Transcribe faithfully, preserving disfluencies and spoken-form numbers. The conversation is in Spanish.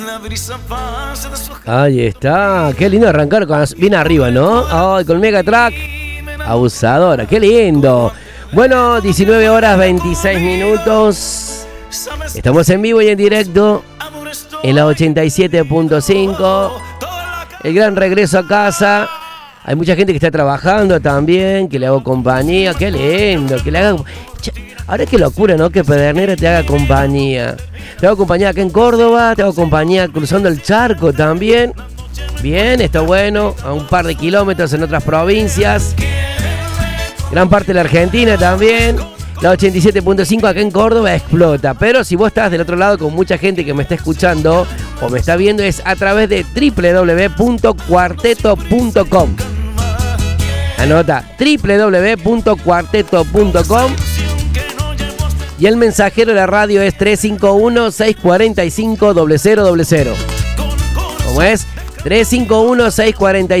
Ahí está, qué lindo arrancar con, bien arriba, ¿no? Ay, con Mega Track. Abusadora, qué lindo. Bueno, diecinueve horas veintiséis minutos. Estamos en vivo y en directo en la ochenta y siete punto cinco. El gran regreso a casa. Hay mucha gente que está trabajando también, que le hago compañía. Qué lindo, que le haga... Ahora qué locura, ¿no? Que Pedernera te haga compañía. Te hago compañía acá en Córdoba, te hago compañía cruzando el charco también. Bien, está bueno. A un par de kilómetros en otras provincias. Gran parte de la Argentina también. La ochenta y siete punto cinco acá en Córdoba explota. Pero si vos estás del otro lado con mucha gente que me está escuchando o me está viendo, es a través de doble u doble u doble u punto cuarteto punto com. Anota, doble u doble u doble u punto cuarteto punto com. Y el mensajero de la radio es tres cinco uno, seis cuatro cinco, cero cero cero cero. ¿Cómo es? tres cinco uno, seis cuatro cinco